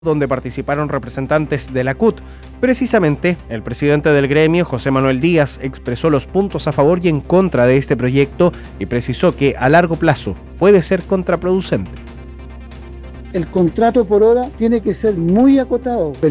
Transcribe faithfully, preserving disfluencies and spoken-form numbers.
donde participaron representantes de la C U T. Precisamente, el presidente del gremio, José Manuel Díaz, expresó los puntos a favor y en contra de este proyecto y precisó que a largo plazo puede ser contraproducente. El contrato por hora tiene que ser muy acotado, pero